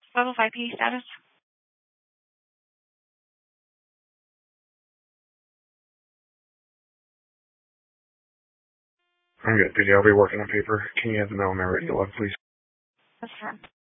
505P status? I'm good, PD. I'll be working on paper. Can you have the mail on my radio log, please? That's fine.